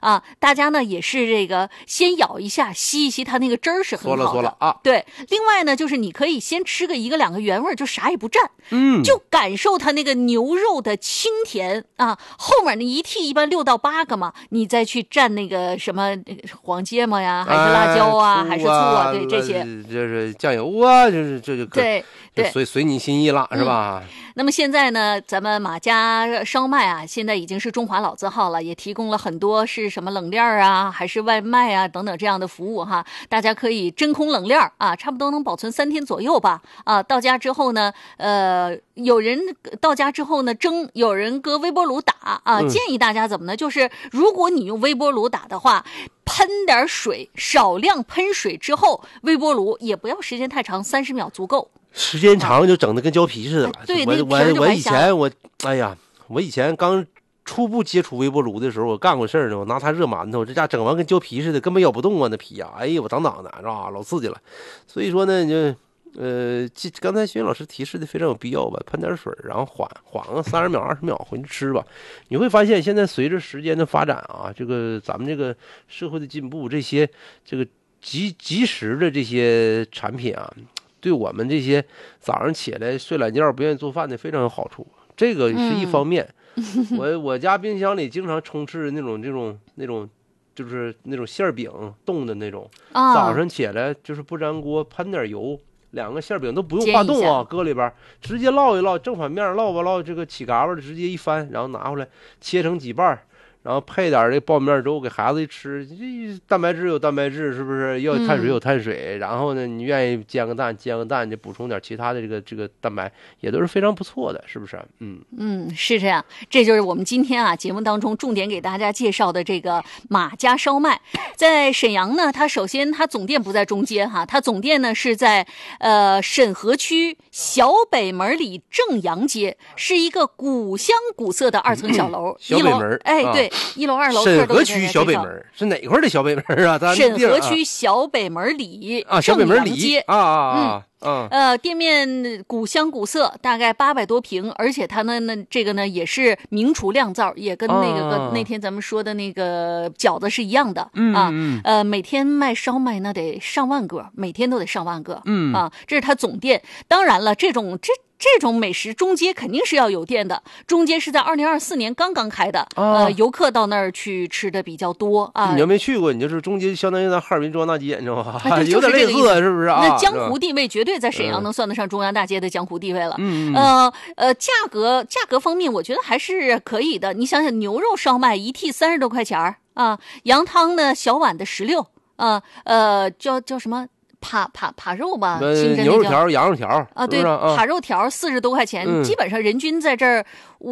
啊，大家呢也是这个先咬一下，吸一吸它那个汁儿是很好的。 嗦了啊。 对，另外呢就是你可以先吃个1个2个原味，就啥也不蘸，就感受它那个牛肉的清甜啊。后面那一屉一般6到8个嘛，你再去蘸那个什么黄芥末呀，还是辣椒啊，还是醋啊，对，这些就是酱油啊，这就可以。 对， 随你心意了，是吧？ 那么现在呢，咱们马家烧麦啊，现在已经是中华老字号了，也提供了很多是什么冷链啊，还是外卖啊等等这样的服务哈。大家可以真空冷链啊，差不多能保存3天左右吧。啊，到家之后呢，有人到家之后呢蒸，有人搁微波炉打啊。建议大家怎么呢？就是如果你用微波炉打的话，喷点水，少量喷水之后，微波炉也不要时间太长，30秒足够。 时间长就整的跟胶皮似的了。 对， 我以前刚初步接触微波炉的时候，我干过事儿呢。我拿它热馒头，这家整完跟胶皮似的，根本咬不动啊那皮啊！哎呀，我当的是吧？老刺激了。所以说呢，就刚才徐云老师提示的非常有必要吧，喷点水，然后缓个30秒、20秒回去吃吧。你会发现，现在随着时间的发展啊，这个咱们这个社会的进步，这些这个及时的这些产品啊。对我们这些早上起来睡懒觉不愿意做饭的非常有好处，这个是一方面。我家冰箱里经常充斥那种就是那种馅饼冻的那种，早上起来就是不粘锅，喷点油，2个馅饼都不用化冻啊，搁里边直接烙一烙，正反面烙吧烙，这个起嘎巴的直接一翻，然后拿回来切成几瓣。然后配点这泡面粥给孩子一吃，这蛋白质有蛋白质，是不是？要有碳水有碳水。然后呢，你愿意煎个蛋，就补充点其他的这个蛋白，也都是非常不错的，是不是？ 是这样。这就是我们今天啊节目当中重点给大家介绍的这个马家烧麦。在沈阳呢，它首先它总店不在中街哈，它总店呢是在沈河区小北门里正阳街，是一个古香古色的2层小楼。 小北门， 对。1楼2楼沈河区小北门是哪块的小北门啊？ 沈河区小北门里小北门里街店面古香古色，大概800多平，而且它呢这个呢也是明厨亮灶，也跟那天咱们说的那个饺子是一样的每天卖烧麦那得上万个，每天都得上万个这是它总店。当然了，这种美食中街肯定是要有店的，中街是在2024年刚刚开的，游客到那儿去吃的比较多啊。 你要没去过，你就是中街相当于咱哈尔滨中央大街，你知道吧？ 有点类似，是不是啊？ 那江湖地位绝对在沈阳能算得上中央大街的江湖地位了。价格方面，我觉得还是可以的。你想想，牛肉烧麦1屉30多块钱啊，羊汤呢小碗的16叫什么？扒肉吧， 牛肉条、羊肉条啊，对，扒肉条40多块钱，基本上人均在这儿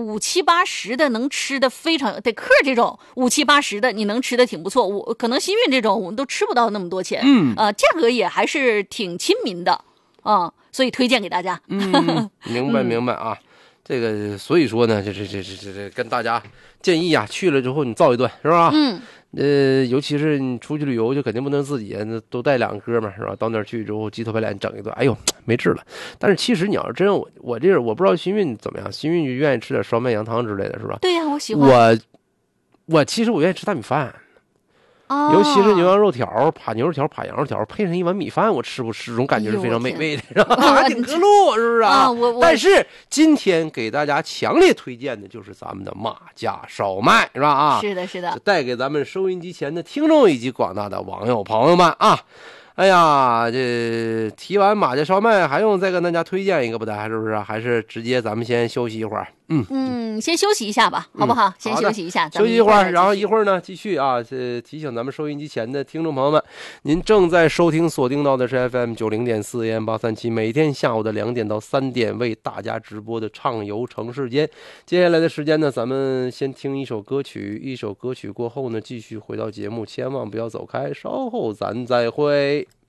5、7、80的能吃的非常得客这种5、7、80的你能吃的挺不错。我可能新运这种我们都吃不到那么多钱，价格也还是挺亲民的所以推荐给大家。 明白啊。这个所以说呢，这跟大家建议啊，去了之后你造一顿是吧？尤其是你出去旅游，就肯定不能自己都带2个哥们儿是吧？到那儿去之后鸡头白脸整一顿，哎呦没治了。但是其实你要是真我这我不知道新运怎么样，新运就愿意吃点烧麦羊汤之类的是吧？ 对呀，我喜欢。 其实我愿意吃大米饭。尤其是牛羊肉条、扒牛肉条、扒羊肉条，配上一碗米饭，我吃这种感觉是非常美味的，是吧？还挺可路，是不是啊？但是今天给大家强烈推荐的就是咱们的马家烧麦，是吧？ 是的， 就带给咱们收音机前的听众以及广大的网友朋友们啊！哎呀，这提完马家烧麦，还用再跟大家推荐一个不得？是不是？还是直接咱们先休息一会儿？ 先休息一下吧，好不好？先休息一下， 休息一会儿，然后一会儿呢继续啊。提醒咱们收音机前的听众朋友们，您正在收听锁定到的是 FM 90.4 AM837，每天下午的2点到3点为大家直播的畅游城市间。接下来的时间呢，咱们先听一首歌曲，一首歌曲过后呢，继续回到节目，千万不要走开，稍后咱再会。